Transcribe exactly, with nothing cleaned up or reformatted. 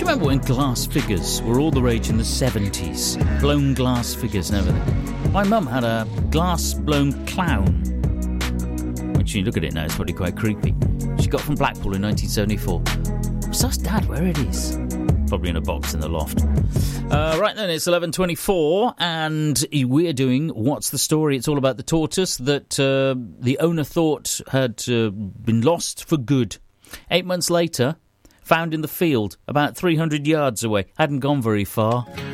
you remember when glass figures were all the rage in the seventies? Blown glass figures and everything. My mum had a glass-blown clown, which, you look at it now, it's probably quite creepy. She got from Blackpool in nineteen seventy-four. So ask Dad where it is. Probably in a box in the loft. Uh, right then, it's eleven twenty-four, and we're doing What's the Story? It's all about the tortoise that uh, the owner thought had uh, been lost for good. Eight months later, found in the field, about three hundred yards away. Hadn't gone very far.